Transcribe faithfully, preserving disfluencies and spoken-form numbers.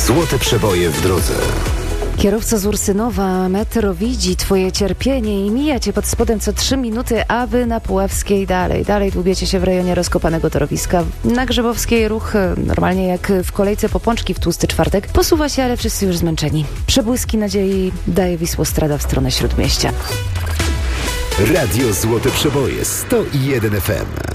Złote przeboje w drodze. Kierowco z Ursynowa, metro widzi twoje cierpienie i mija cię pod spodem co trzy minuty, aby na Puławskiej dalej. Dalej dłubiecie się w rejonie rozkopanego torowiska. Na Grzebowskiej ruch, normalnie jak w kolejce po pączki w tłusty czwartek, posuwa się, ale wszyscy już zmęczeni. Przebłyski nadziei daje Wisłostrada w stronę Śródmieścia. Radio Złote Przeboje sto jeden F M.